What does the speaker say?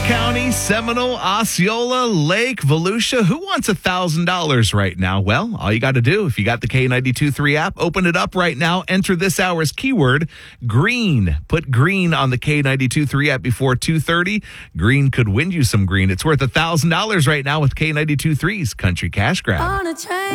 County, Seminole, Osceola, Lake, Volusia. Who wants $1,000 right now? Well, all you got to do, if you got the K92.3 app, open it up right now. Enter this hour's keyword, green. Put green on the K92.3 app before 2:30. Green could win you some green. It's worth $1,000 right now with K92.3's Country Cash Grab. On a train.